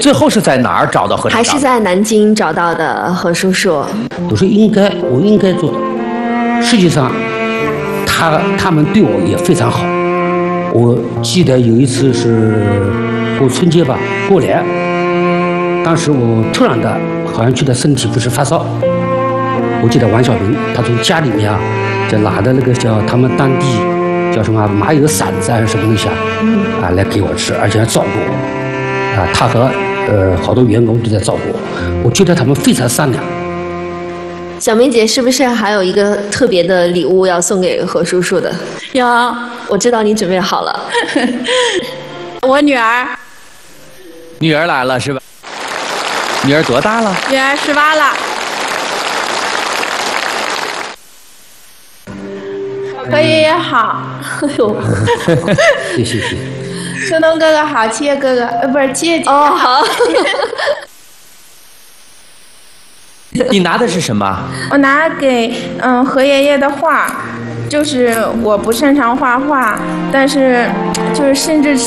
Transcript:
最后是在哪儿找到和尚？ 还是在南京找到的何叔叔。 我说我应该做的。实际上，他们对我也非常好。我记得有一次是过春节吧，过年，当时我突然的好像觉得身体不是发烧。我记得王小平他从家里面啊，就拿的那个叫他们当地叫什么麻油馓子还是什么东西啊，来给我吃，而且还照顾我啊。他和好多员工都在照顾我，我觉得他们非常善良。 小梅姐是不是还有一个特别的礼物要送给何叔叔的？ 有， 我知道你准备好了。 我女儿。 女儿来了是吧？女儿多大了？ 女儿18了。何爷爷好。 哎呦， 谢谢。 顺东哥哥好，七月哥哥，不是七月姐姐哦，好。 你拿的是什么？ 我拿给何爷爷的画，就是我不擅长画画，但是就是甚至